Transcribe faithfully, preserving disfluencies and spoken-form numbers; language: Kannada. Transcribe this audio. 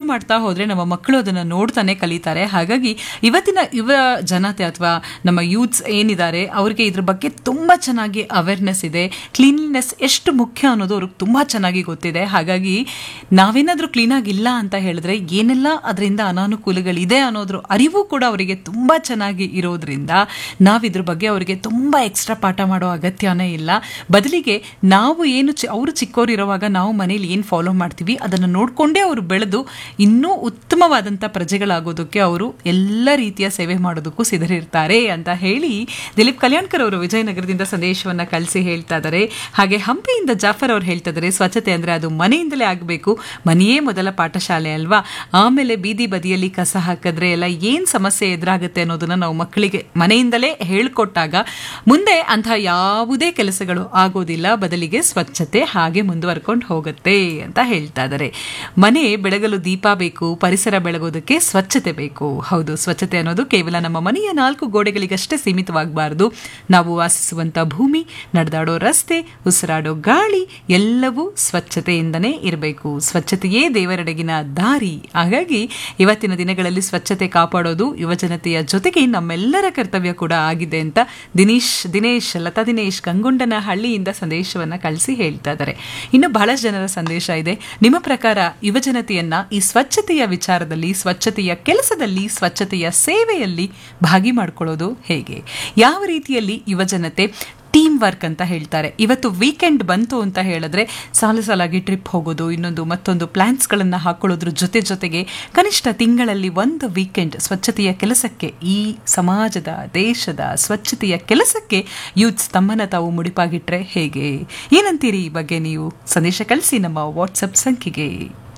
ಮಾಡ್ತಾ ಹೋದರೆ ನಮ್ಮ ಮಕ್ಕಳು ಅದನ್ನು ನೋಡ್ತಾನೆ ಕಲಿತಾರೆ. ಹಾಗಾಗಿ ಇವತ್ತಿನ ಯುವ ಜನತೆ ಅಥವಾ ನಮ್ಮ ಯೂತ್ಸ್ ಏನಿದ್ದಾರೆ ಅವ್ರಿಗೆ ಇದ್ರ ಬಗ್ಗೆ ತುಂಬ ಚೆನ್ನಾಗಿ ಅವೇರ್ನೆಸ್ ಇದೆ. ಕ್ಲೀನ್ಲಿನೆಸ್ ಎಷ್ಟು ಮುಖ್ಯ ಅನ್ನೋದು ಅವ್ರಿಗೆ ತುಂಬ ಚೆನ್ನಾಗಿ ಗೊತ್ತಿದೆ. ಹಾಗಾಗಿ ನಾವೇನಾದರೂ ಕ್ಲೀನಾಗಿಲ್ಲ ಅಂತ ಹೇಳಿದ್ರೆ ಏನೆಲ್ಲ ಅದರಿಂದ ಅನಾನುಕೂಲಗಳಿದೆ ಅನ್ನೋದ್ರ ಅರಿವು ಕೂಡ ಅವರಿಗೆ ತುಂಬ ಚೆನ್ನಾಗಿ ಇರೋದ್ರಿಂದ ನಾವಿದ್ರ ಬಗ್ಗೆ ಅವರಿಗೆ ತುಂಬ ಎಕ್ಸ್ಟ್ರಾ ಪಾಠ ಮಾಡೋ ಅಗತ್ಯನೇ ಇಲ್ಲ. ಬದಲಿಗೆ ನಾವು ಏನು ಚಿ ಅವರು ಚಿಕ್ಕವರಿರುವಾಗ ನಾವು ಮನೇಲಿ ಏನು ಫಾಲೋ ಮಾಡ್ತೀವಿ ಅದನ್ನು ನೋಡಿಕೊಂಡೇ ಅವರು ಬೆಳೆದು ಇನ್ನೂ ಉತ್ತಮವಾದಂಥ ಪ್ರಜೆಗಳಾಗೋದಕ್ಕೆ ಅವರು ಎಲ್ಲ ರೀತಿಯ ಸೇವೆ ಮಾಡೋದಕ್ಕೂ ಸಿದ್ಧರಿರ್ತಾರೆ ಅಂತ ಹೇಳಿ ದಿಲೀಪ್ ಕಲ್ಯಾಣ್ಕರ್ ಅವರು ವಿಜಯನಗರದಿಂದ ಸಂದೇಶವನ್ನು ಕಳಿಸಿ ಹೇಳ್ತಾ ಇದ್ದಾರೆ. ಹಾಗೆ ಹಂಪಿಯಿಂದ ಜಾಫರ್ ಅವರು ಹೇಳ್ತಾ ಇದ್ದಾರೆ, ಸ್ವಚ್ಛತೆ ಅಂದರೆ ಅದು ಮನೆಯಿಂದಲೇ ಆಗಬೇಕು, ಮನೆಯೇ ಮೊದಲ ಪಾಠಶಾಲೆ ಅಲ್ವಾ, ಆಮೇಲೆ ಬೀದಿ ಬದಿಯಲ್ಲಿ ಕಸ ಹಾಕಿದ್ರೆ ಎಲ್ಲ ಏನು ಸಮಸ್ಯೆ ಎದುರಾಗುತ್ತೆ ಅನ್ನೋದನ್ನು ನಾವು ಮಕ್ಕಳಿಗೆ ಮನೆಯಿಂದಲೇ ಹೇಳ್ಕೊಟ್ಟಾಗ ಮುಂದೆ ಅಂತಹ ಯಾವುದೇ ಕೆಲಸಗಳು ಆಗೋದಿಲ್ಲ, ಬದಲಿಗೆ ಸ್ವಚ್ಛತೆ ಹಾಗೆ ಮುಂದುವರ್ಕೊಂಡು ಹೋಗುತ್ತೆ ಅಂತ ಹೇಳ್ತಾ ಇದ್ದಾರೆ. ಮನೆ ಬೆಳಗಲು ದೀಪ ಬೇಕು, ಪರಿಸರ ಬೆಳಗೋದಕ್ಕೆ ಸ್ವಚ್ಛತೆ ಬೇಕು. ಹೌದು, ಸ್ವಚ್ಛತೆ ಅನ್ನೋದು ಕೇವಲ ನಮ್ಮ ಮನೆಯ ನಾಲ್ಕು ಗೋಡೆಗಳಿಗಷ್ಟೇ ಸೀಮಿತವಾಗಬಾರ್ದು. ನಾವು ವಾಸಿಸುವಂಥ ಭೂಮಿ, ನಡೆದಾಡೋ ರಸ್ತೆ, ಉಸಿರಾಡೋ ಗಾಳಿ ಎಲ್ಲವೂ ಸ್ವಚ್ಛತೆಯಿಂದನೇ ಇರಬೇಕು. ಸ್ವಚ್ಛತೆಯೇ ದೇವರೆಡೆಗಿನ ದಾರಿ. ಹಾಗಾಗಿ ಇವತ್ತಿನ ದಿನಗಳಲ್ಲಿ ಸ್ವಚ್ಛತೆ ಕಾಪಾಡೋದು ಯುವಜನತೆಯ ಜೊತೆಗೆ ನಮ್ಮೆಲ್ಲರ ಕರ್ತವ್ಯ ಕೂಡ ಆಗಿದೆ ಅಂತ ದಿನೇಶ್ ದಿನೇಶ್ ಲತಾ ದಿನೇಶ್ ಗಂಗೊಂಡನ ಹಳ್ಳಿಯಿಂದ ಸಂದೇಶವನ್ನು ಕಳಿಸಿ ಹೇಳ್ತಾ ಇದ್ದಾರೆ. ಇನ್ನು ಬಹಳಷ್ಟು ಜನರ ಸಂದೇಶ ಇದೆ. ನಿಮ್ಮ ಪ್ರಕಾರ ಯುವಜನತೆಯನ್ನ ಈ ಸ್ವಚ್ಛತೆಯ ವಿಚಾರದಲ್ಲಿ, ಸ್ವಚ್ಛತೆಯ ಕೆಲಸದಲ್ಲಿ, ಸ್ವಚ್ಛತೆಯ ಸೇವೆಯಲ್ಲಿ ಭಾಗಿ ಮಾಡ್ಕೊಳ್ಳೋದು ಹೇಗೆ? ಯಾವ ರೀತಿಯಲ್ಲಿ ಯುವಜನತೆ ಟೀಮ್ ವರ್ಕ್ ಅಂತ ಹೇಳ್ತಾರೆ. ಇವತ್ತು ವೀಕೆಂಡ್ ಬಂತು ಅಂತ ಹೇಳಿದ್ರೆ ಸಾಲು ಸಾಲಾಗಿ ಟ್ರಿಪ್ ಹೋಗೋದು, ಇನ್ನೊಂದು ಮತ್ತೊಂದು ಪ್ಲಾನ್ಸ್ಗಳನ್ನು ಹಾಕೊಳ್ಳೋದ್ರ ಜೊತೆ ಜೊತೆಗೆ ಕನಿಷ್ಠ ತಿಂಗಳಲ್ಲಿ ಒಂದು ವೀಕೆಂಡ್ ಸ್ವಚ್ಛತೆಯ ಕೆಲಸಕ್ಕೆ, ಈ ಸಮಾಜದ ದೇಶದ ಸ್ವಚ್ಛತೆಯ ಕೆಲಸಕ್ಕೆ ಯೂತ್ಸ್ ತಮ್ಮನ್ನು ತಾವು ಮುಡಿಪಾಗಿಟ್ರೆ ಹೇಗೆ? ಏನಂತೀರಿ ಈ ಬಗ್ಗೆ? ನೀವು ಸಂದೇಶ ಕಳಿಸಿ ನಮ್ಮ ವಾಟ್ಸಪ್ ಸಂಖ್ಯೆಗೆ.